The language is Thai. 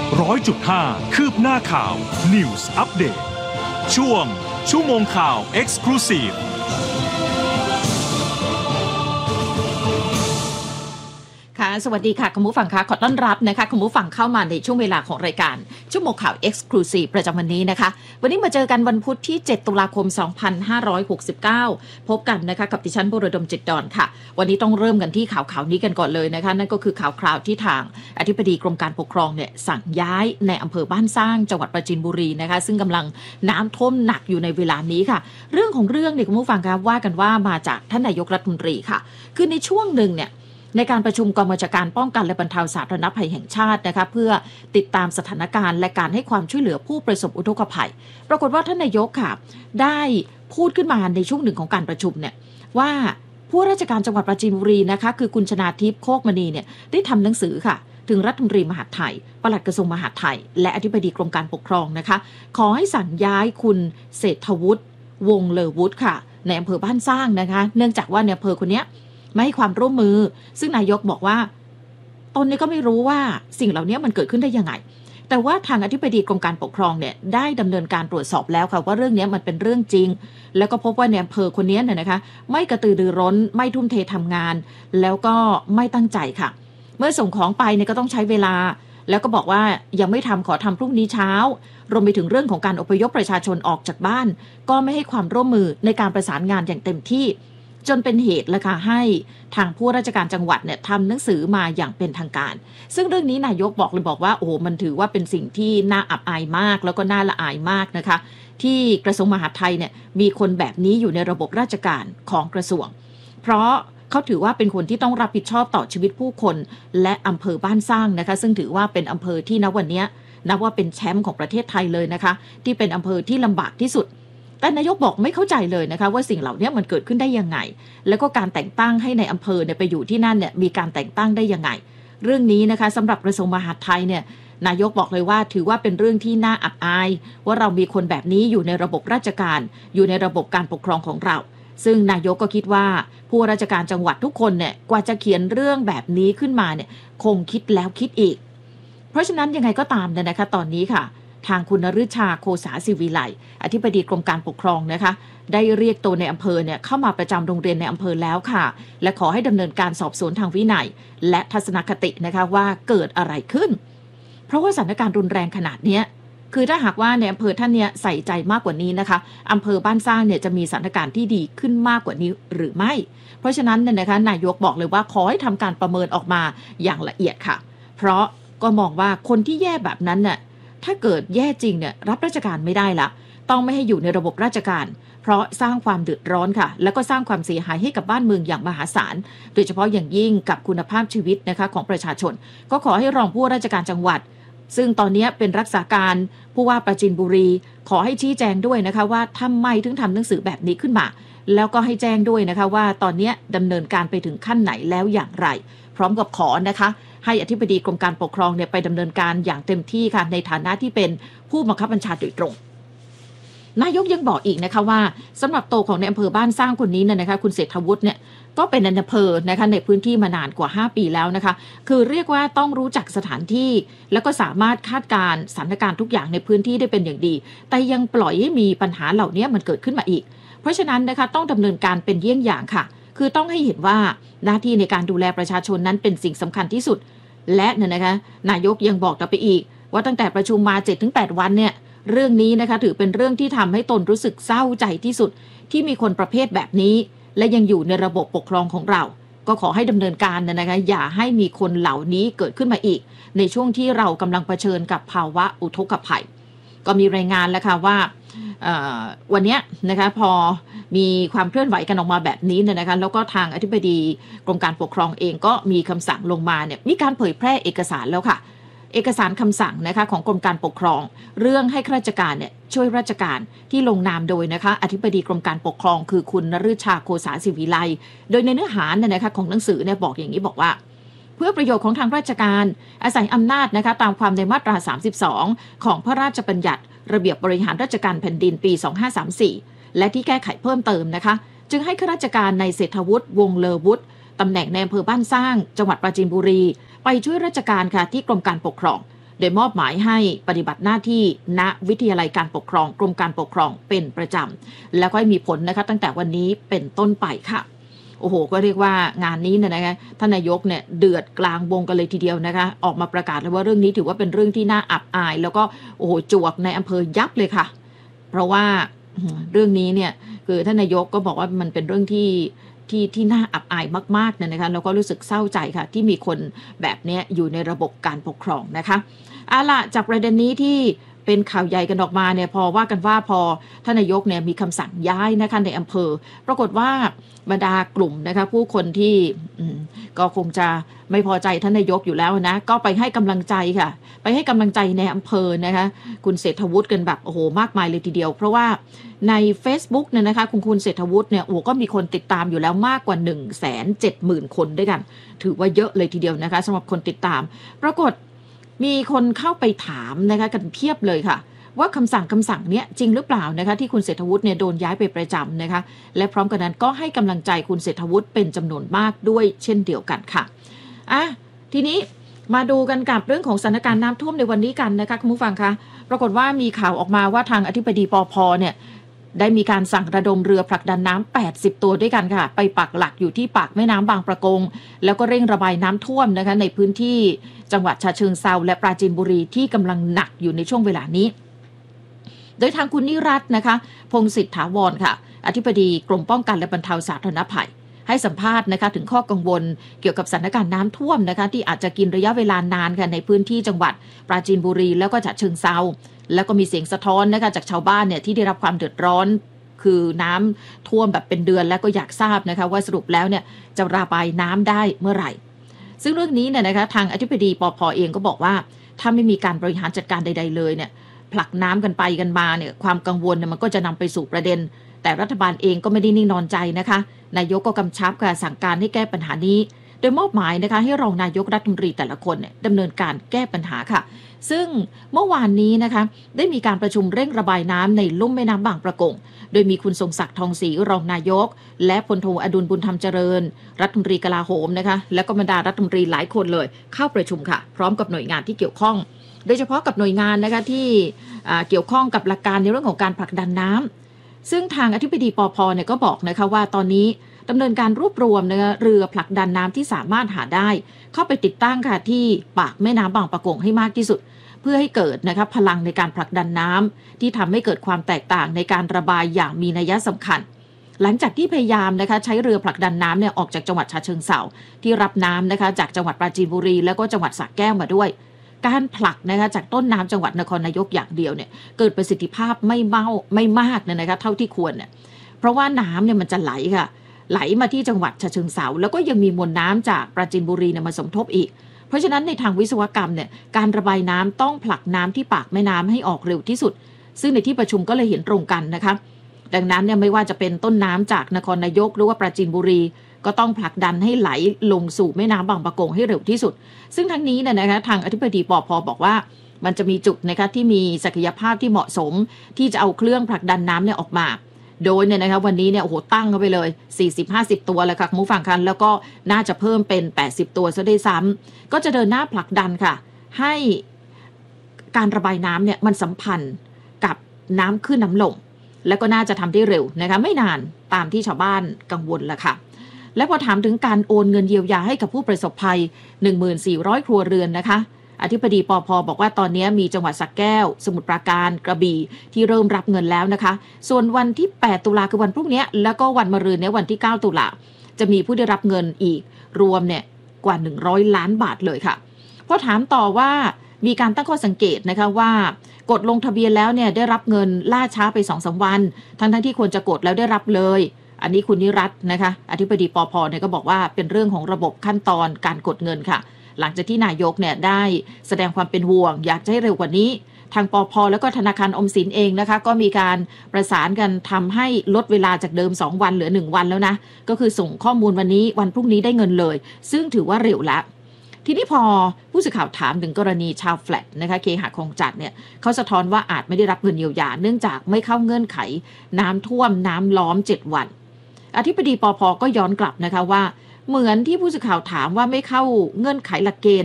100.5 คืบหน้าข่าว News Update ช่วงชั่วโมงข่าว Exclusive ค่ะสวัสดีค่ะคุณผู้ฟังคะขอต้อนรับนะคะคุณผู้ฟังเข้ามาในช่วงเวลาของรายการชั่วโมงข่าว Exclusive ประจำวันนี้นะคะวันนี้มาเจอกันวันพุธที่7ตุลาคม2569พบกันนะคะกับดิฉันบุรดมจิตดอนค่ะวันนี้ต้องเริ่มกันที่ข่าวนี้กันก่อนเลยนะคะนั่นก็คือข่าวที่ทางอธิบดีกรมการปกครองเนี่ยสั่งย้ายในอำเภอบ้านสร้างจังหวัดปราจีนบุรีนะคะซึ่งกำลังน้ำท่วมหนักอยู่ในเวลานี้ค่ะเรื่องของเรื่องเนี่ยคุณผู้ฟังคะว่ากันว่ามาจากท่านนายกรัฐมนตรีค่ะคือในช่วงหนึ่งเนี่ยในการประชุมกองบัญชาการป้องกันและบรรเทาสาธารณภัยแห่งชาตินะคะเพื่อติดตามสถานการณ์และการให้ความช่วยเหลือผู้ประสบอุทกภัยปรากฏว่าท่านนายกค่ะได้พูดขึ้นมาในช่วงหนึ่งของการประชุมเนี่ยว่าผู้ราชการจังหวัดปราจีนบุรีนะคะคือคุณชนาทิพย์โคกมณีเนี่ยได้ทำหนังสือค่ะถึงรัฐมนตรีมหาดไทยปลัดกระทรวงมหาดไทยและอธิบดีกรมการปกครองนะคะขอให้สั่งย้ายคุณเศรษฐวุฒิวงเลอวุฒิค่ะในอำเภอบ้านสร้างนะคะเนื่องจากว่าในอำเภอคนนี้ไม่ให้ความร่วมมือซึ่งนายกบอกว่าตนนี้ก็ไม่รู้ว่าสิ่งเหล่านี้มันเกิดขึ้นได้ยังไงแต่ว่าทางอธิบดีกรมการปกครองเนี่ยได้ดำเนินการตรวจสอบแล้วค่ะว่าเรื่องนี้มันเป็นเรื่องจริงแล้วก็พบว่าในอำเภอคนนี้เนี่ยนะคะไม่กระตือรือร้นไม่ทุ่มเททำงานแล้วก็ไม่ตั้งใจค่ะเมื่อส่งของไปเนี่ยก็ต้องใช้เวลาแล้วก็บอกว่ายังไม่ทำขอทำพรุ่งนี้เช้ารวมไปถึงเรื่องของการอพยพประชาชนออกจากบ้านก็ไม่ให้ความร่วมมือในการประสานงานอย่างเต็มที่จนเป็นเหตุละค่ะให้ทางผู้ราชการจังหวัดเนี่ยทำหนังสือมาอย่างเป็นทางการซึ่งเรื่องนี้นายกบอกว่าโอ้มันถือว่าเป็นสิ่งที่น่าอับอายมากแล้วก็น่าละอายมากนะคะที่กระทรวงมหาดไทยเนี่ยมีคนแบบนี้อยู่ในระบบราชการของกระทรวงเพราะเขาถือว่าเป็นคนที่ต้องรับผิดชอบต่อชีวิตผู้คนและอำเภอบ้านสร้างนะคะซึ่งถือว่าเป็นอำเภอที่ณวันนี้นับว่าเป็นแชมป์ของประเทศไทยเลยนะคะที่เป็นอำเภอที่ลำบากที่สุดแต่นายกบอกไม่เข้าใจเลยนะคะว่าสิ่งเหล่านี้มันเกิดขึ้นได้ยังไงแล้วก็การแต่งตั้งให้ในอำเภอเนี่ยไปอยู่ที่นั่นเนี่ยมีการแต่งตั้งได้ยังไงเรื่องนี้นะคะสำหรับกระทรวงมหาดไทยเนี่ยนายกบอกเลยว่าถือว่าเป็นเรื่องที่น่าอับอายว่าเรามีคนแบบนี้อยู่ในระบบราชการอยู่ในระบบการปกครองของเราซึ่งนายกก็คิดว่าผู้ราชการจังหวัดทุกคนเนี่ยกว่าจะเขียนเรื่องแบบนี้ขึ้นมาเนี่ยคงคิดแล้วคิดอีกเพราะฉะนั้นยังไงก็ตามเนี่ยนะคะตอนนี้ค่ะทางคุณนฤชาโคสาศิวิไลอธิบดีกรมการปกครองนะคะได้เรียกตัวในอำเภอเนี่ยเข้ามาประจำโรงเรียนในอำเภอแล้วค่ะและขอให้ดำเนินการสอบสวนทางวินัยและทัศนคตินะคะว่าเกิดอะไรขึ้นเพราะว่าสถานการณ์รุนแรงขนาดนี้คือถ้าหากว่าในอำเภอท่านเนี่ยใส่ใจมากกว่านี้นะคะอำเภอบ้านสร้างเนี่ยจะมีสถานการณ์ที่ดีขึ้นมากกว่านี้หรือไม่เพราะฉะนั้นเนี่ยนะคะนายกบอกเลยว่าขอให้ทำการประเมินออกมาอย่างละเอียดค่ะเพราะก็มองว่าคนที่แย่แบบนั้นเนี่ยถ้าเกิดแย่จริงเนี่ยรับราชการไม่ได้ละต้องไม่ให้อยู่ในระบบราชการเพราะสร้างความเดือดร้อนค่ะแล้วก็สร้างความเสียหายให้กับบ้านเมืองอย่างมหาศาลโดยเฉพาะอย่างยิ่งกับคุณภาพชีวิตนะคะของประชาชนก็ขอให้รองผู้ว่าราชการจังหวัดซึ่งตอนนี้เป็นรักษาการผู้ว่าปราจีนบุรีขอให้ชี้แจงด้วยนะคะว่าทำไมถึงทำหนังสือแบบนี้ขึ้นมาแล้วก็ให้แจ้งด้วยนะคะว่าตอนนี้ดำเนินการไปถึงขั้นไหนแล้วอย่างไรพร้อมกับขอนะคะให้อธิบดีกรมการปกครองเนี่ยไปดำเนินการอย่างเต็มที่ค่ะในฐานะที่เป็นผู้บังคับบัญชาโดยตรงนายกยังบอกอีกนะคะว่าสำหรับตัวของในอำเภอบ้านสร้างคนนี้นะคะคุณเศรษฐวุฒิเนี่ยก็เป็นในอำเภอนะคะในพื้นที่มานานกว่า5ปีแล้วนะคะคือเรียกว่าต้องรู้จักสถานที่แล้วก็สามารถคาดการณ์สถานการณ์ทุกอย่างในพื้นที่ได้เป็นอย่างดีแต่ยังปล่อยให้มีปัญหาเหล่านี้มันเกิดขึ้นมาอีกเพราะฉะนั้นนะคะต้องดำเนินการเป็นเยี่ยงอย่างค่ะคือต้องให้เห็นว่าหน้าที่ในการดูแลประชาชนนั้นเป็นสิ่งสำคัญที่สุดและนะคะนายกยังบอกต่อไปอีกว่าตั้งแต่ประชุมมา 7-8 วันเนี่ยเรื่องนี้นะคะถือเป็นเรื่องที่ทำให้ตนรู้สึกเศร้าใจที่สุดที่มีคนประเภทแบบนี้และยังอยู่ในระบบปกครองของเราก็ขอให้ดำเนินการนะคะอย่าให้มีคนเหล่านี้เกิดขึ้นมาอีกในช่วงที่เรากำลังเผชิญกับภาวะอุทกภัยก็มีรายงานแล้วค่ะว่าวันนี้นะคะพอมีความเคลื่อนไหวกันออกมาแบบนี้นะคะแล้วก็ทางอธิบดีกรมการปกครองเองก็มีคำสั่งลงมาเนี่ยมีการเผยแพร่เอกสารแล้วค่ะเอกสารคำสั่งนะคะของกรมการปกครองเรื่องให้ข้าราชการเนี่ยช่วยราชการที่ลงนามโดยนะคะอธิบดีกรมการปกครองคือคุณนฤชาโคสาศิวิไลโดยในเนื้อหาเนี่ยนะคะของหนังสือเนี่ยบอกอย่างนี้บอกว่าเพื่อประโยชน์ของทางราชการอาศัยอำนาจนะคะตามความในมาตรา32ของพระราชบัญญัติระเบียบบริหารราชการแผ่นดินปี2534และที่แก้ไขเพิ่มเติมนะคะจึงให้ข้าราชการในเศรษฐวุฒิวงเลอวุฒิตำแหน่งในอำเภอบ้านสร้างจังหวัดปราจีนบุรีไปช่วยราชการค่ะที่กรมการปกครองโดยมอบหมายให้ปฏิบัติหน้าที่ณวิทยาลัยการปกครองกรมการปกครองเป็นประจำแล้วก็ให้มีผลนะคะตั้งแต่วันนี้เป็นต้นไปค่ะโอ้โหก็เรียกว่างานนี้เนี่ยนะคะท่านนายกเนี่ยเดือดกลางวงกันเลยทีเดียวนะคะออกมาประกาศเลยว่าเรื่องนี้ถือว่าเป็นเรื่องที่น่าอับอายแล้วก็โอ้โหจวกในอำเภอยับเลยค่ะเพราะว่าเรื่องนี้เนี่ยคือท่านนายกก็บอกว่ามันเป็นเรื่องที่น่าอับอายมากๆเนี่ยนะคะแล้วก็รู้สึกเศร้าใจค่ะที่มีคนแบบนี้อยู่ในระบบการปกครองนะคะเอาล่ะจากประเด็นนี้ที่เป็นข่าวใหญ่กันออกมาเนี่ยพอว่ากันว่าพอท่านนายกเนี่ยมีคำสั่งย้ายนะคะในอำเภอปรากฏว่าบรรดากลุ่มนะคะผู้คนที่ก็คงจะไม่พอใจท่านนายกอยู่แล้วนะก็ไปให้กำลังใจค่ะไปให้กำลังใจในอำเภอนะคะคุณเศรษฐวุฒิกันแบบโอ้โหมากมายเลยทีเดียวเพราะว่าใน Facebook เนี่ยนะคะคุณเศรษฐวุฒิเนี่ยโอ้ก็มีคนติดตามอยู่แล้วมากกว่า 170,000 คนด้วยกันถือว่าเยอะเลยทีเดียวนะคะสำหรับคนติดตามปรากฏมีคนเข้าไปถามนะคะกันเพียบเลยค่ะว่าคำสั่งเนี้ยจริงหรือเปล่านะคะที่คุณเศรษฐวุฒิเนี่ยโดนย้ายไปประจำนะคะและพร้อมกันนั้นก็ให้กำลังใจคุณเศรษฐวุฒิเป็นจำนวนมากด้วยเช่นเดียวกันค่ะทีนี้มาดูกันกับเรื่องของสถานการณ์น้ำท่วมในวันนี้กันนะคะคุณผู้ฟังคะปรากฏว่ามีข่าวออกมาว่าทางอธิบดีปภ.เนี่ยได้มีการสั่งระดมเรือผลักดันน้ำ80ตัวด้วยกันค่ะไปปักหลักอยู่ที่ปากแม่น้ำบางปะกงแล้วก็เร่งระบายน้ำท่วมนะคะในพื้นที่จังหวัดฉะเชิงเทราและปราจีนบุรีที่กำลังหนักอยู่ในช่วงเวลานี้โดยทางคุณนิรัตน์นะคะพงศิษฐ์ถาวรค่ะอธิบดีกรมป้องกันและบรรเทาสาธารณภัยให้สัมภาษณ์นะคะถึงข้อกังวลเกี่ยวกับสถานการณ์น้ำท่วมนะคะที่อาจจะกินระยะเวลานานค่ะในพื้นที่จังหวัดปราจีนบุรีแล้วก็ฉะเชิงเทราแล้วก็มีเสียงสะท้อนนะคะจากชาวบ้านเนี่ยที่ได้รับความเดือดร้อนคือน้ำท่วมแบบเป็นเดือนแล้วก็อยากทราบนะคะว่าสรุปแล้วเนี่ยจะระบายน้ำได้เมื่อไหร่ซึ่งเรื่องนี้เนี่ยนะคะทางอธิบดีปภ.เองก็บอกว่าถ้าไม่มีการบริหารจัดการใดๆเลยเนี่ยผลักน้ำกันไปกันมาเนี่ยความกังวลเนี่ยมันก็จะนำไปสู่ประเด็นแต่รัฐบาลเองก็ไม่ได้นิ่งนอนใจนะคะนายกก็กำชับการสั่งการให้แก้ปัญหานี้โดยมอบหมายนะคะให้รองนายกรัฐมนตรีแต่ละคนเนี่ยดำเนินการแก้ปัญหาค่ะซึ่งเมื่อวานนี้นะคะได้มีการประชุมเร่งระบายน้ำในลุ่มแม่น้ำบางปะกงโดยมีคุณทรงศักดิ์ทองศรีรองนายกและพลโทอดุลบุญธรรมเจริญรัฐมนตรีกลาโหมนะคะและก็บรรดารัฐมนตรีหลายคนเลยเข้าประชุมค่ะพร้อมกับหน่วยงานที่เกี่ยวข้องโดยเฉพาะกับหน่วยงานนะคะที่เกี่ยวข้องกับหลักการในเรื่องของการผลักดันน้ำซึ่งทางอธิบดีปภ.เนี่ยก็บอกนะคะว่าตอนนี้ดำเนินการรวบรวมนะคะเรือผลักดันน้ำที่สามารถหาได้เข้าไปติดตั้งค่ะที่ปากแม่น้ำบางปะกงให้มากที่สุดเพื่อให้เกิดนะคะพลังในการผลักดันน้ำที่ทำให้เกิดความแตกต่างในการระบายอย่างมีนัยสำคัญหลังจากที่พยายามนะคะใช้เรือผลักดันน้ำเนี่ยออกจากจังหวัดฉะเชิงเทราที่รับน้ำนะคะจากจังหวัดปราจีนบุรีแล้วก็จังหวัดสระแก้วมาด้วยการผลักนะคะจากต้นน้ำจังหวัดนครนายกอย่างเดียวเนี่ยเกิดประสิทธิภาพไม่มากนะคะเท่าที่ควรเนี่ยเพราะว่าน้ำเนี่ยมันจะไหลค่ะไหลมาที่จังหวัดฉะเชิงเทราแล้วก็ยังมีมวลน้ำจากปราจีนบุรีเนี่ยมาสมทบอีกเพราะฉะนั้นในทางวิศวกรรมเนี่ยการระบายน้ำต้องผลักน้ำที่ปากแม่น้ำให้ออกเร็วที่สุดซึ่งในที่ประชุมก็เลยเห็นตรงกันนะคะดังนั้นเนี่ยไม่ว่าจะเป็นต้นน้ำจากนครนายกหรือว่าปราจีนบุรีก็ต้องผลักดันให้ไหลลงสู่แม่น้ำบางปะกงให้เร็วที่สุดซึ่งทั้งนี้นะคะทางอธิบดีปภ.บอกว่ามันจะมีจุดนะคะที่มีศักยภาพที่เหมาะสมที่จะเอาเครื่องผลักดันน้ำเนี่ยออกมาโดยเนี่ยนะคะวันนี้เนี่ยโอ้โหตั้งเข้าไปเลย 40-50 ตัวเลยค่ะคุณผู้ฟังกันแล้วก็น่าจะเพิ่มเป็น80ตัวซะด้วยซ้ำก็จะเดินหน้าผลักดันค่ะให้การระบายน้ำเนี่ยมันสัมพันธ์กับน้ำขึ้นน้ำลงแล้วก็น่าจะทำได้เร็วนะคะไม่นานตามที่ชาวบ้านกังวลละค่ะและพอถามถึงการโอนเงินเยียวยาให้กับผู้ประสบภัย 14,000 ครัวเรือนนะคะอธิบดีปภ.บอกว่าตอนนี้มีจังหวัดสระแก้วสมุทรปราการกระบี่ที่เริ่มรับเงินแล้วนะคะส่วนวันที่8ตุลาคือวันพรุ่งนี้แล้วก็วันมะรืนเนี่ยวันที่9ตุลาจะมีผู้ได้รับเงินอีกรวมเนี่ยกว่า100ล้านบาทเลยค่ะพอถามต่อว่ามีการตั้งข้อสังเกตนะคะว่ากดลงทะเบียนแล้วเนี่ยได้รับเงินล่าช้าไป 2-3 วันทั้งที่ควรจะกดแล้วได้รับเลยอันนี้คุณนิรัตน์นะคะอธิบดีปภ.เนี่ยก็บอกว่าเป็นเรื่องของระบบขั้นตอนการกดเงินค่ะหลังจากที่นายกเนี่ยได้แสดงความเป็นห่วงอยากจะให้เร็วกว่านี้ทางปภ.แล้วก็ธนาคารออมสินเองนะคะก็มีการประสานกันทำให้ลดเวลาจากเดิม2วันเหลือ1วันแล้วนะก็คือส่งข้อมูลวันนี้วันพรุ่งนี้ได้เงินเลยซึ่งถือว่าเร็วแล้วทีนี้พอผู้สื่อข่าวถามถึงกรณีชาวแฟลตนะคะเคหะคลองจันทน์เนี่ยเขาสะท้อนว่าอาจไม่ได้รับเงินเยียวยาเนื่องจากไม่เข้าเงื่อนไขน้ำท่วมน้ำล้อม7วันอธิบดีปภ.ก็ย้อนกลับนะคะว่าเหมือนที่ผู้สื่อข่าวถามว่าไม่เข้าเงื่อนไขหลักเกณฑ์